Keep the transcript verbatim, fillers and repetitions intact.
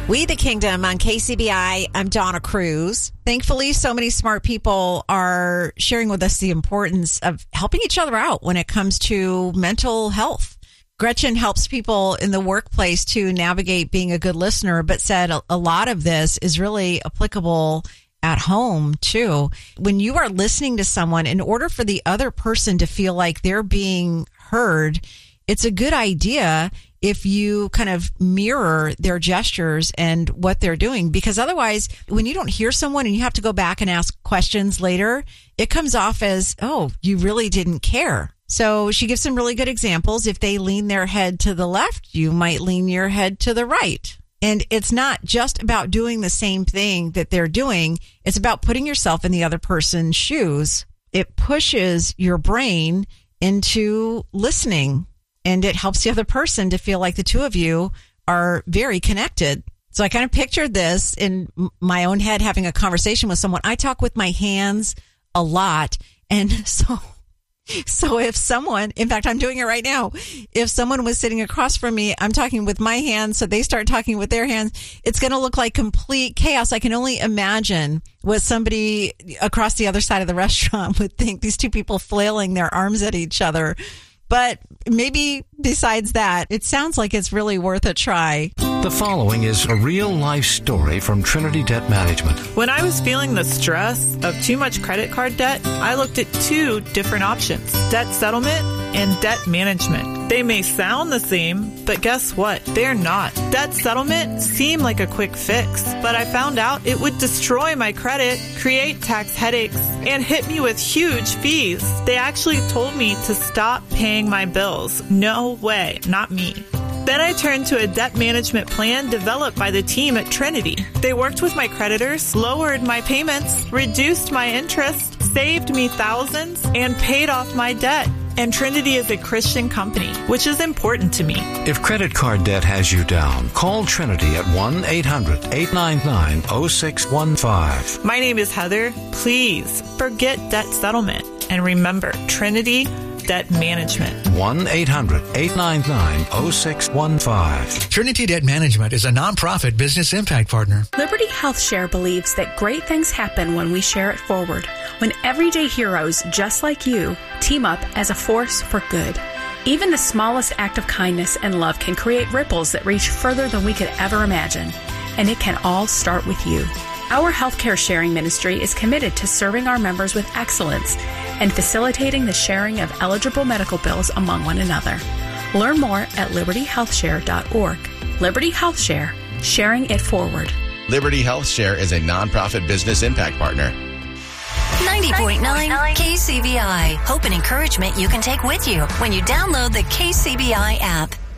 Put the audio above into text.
We the Kingdom on K C B I. I'm Donna Cruz. Thankfully, so many smart people are sharing with us the importance of helping each other out when it comes to mental health. Gretchen helps people in the workplace to navigate being a good listener, but said a, a lot of this is really applicable at home too. When you are listening to someone, in order for the other person to feel like they're being heard, it's a good idea if you kind of mirror their gestures and what they're doing, because otherwise, when you don't hear someone and you have to go back and ask questions later, it comes off as, oh, you really didn't care. So she gives some really good examples. If they lean their head to the left, you might lean your head to the right. And it's not just about doing the same thing that they're doing. It's about putting yourself in the other person's shoes. It pushes your brain into listening. And it helps the other person to feel like the two of you are very connected. So I kind of pictured this in my own head, having a conversation with someone. I talk with my hands a lot. And so, so if someone, in fact, I'm doing it right now. If someone was sitting across from me, I'm talking with my hands. So they start talking with their hands. It's going to look like complete chaos. I can only imagine what somebody across the other side of the restaurant would think, these two people flailing their arms at each other. But maybe besides that, it sounds like it's really worth a try. The following is a real-life story from Trinity Debt Management. When I was feeling the stress of too much credit card debt, I looked at two different options: debt settlement and debt management. They may sound the same, but guess what? They're not. Debt settlement seemed like a quick fix, but I found out it would destroy my credit, create tax headaches, and hit me with huge fees. They actually told me to stop paying my bills. No way, not me. Then I turned to a debt management plan developed by the team at Trinity. They worked with my creditors, lowered my payments, reduced my interest, saved me thousands, and paid off my debt. And Trinity is a Christian company, which is important to me. If credit card debt has you down, call Trinity at one eight hundred eight nine nine oh six one five. My name is Heather. Please forget debt settlement and remember Trinity Debt Management. one eight hundred eight nine nine oh six one five. Trinity Debt Management is a nonprofit business impact partner. Liberty Health Share believes that great things happen when we share it forward, when everyday heroes just like you team up as a force for good. Even the smallest act of kindness and love can create ripples that reach further than we could ever imagine. And it can all start with you. Our healthcare sharing ministry is committed to serving our members with excellence and facilitating the sharing of eligible medical bills among one another. Learn more at liberty health share dot org. Liberty Health Share, sharing it forward. Liberty Health Share is a nonprofit business impact partner. ninety point nine K C B I. Hope and encouragement you can take with you when you download the K C B I app.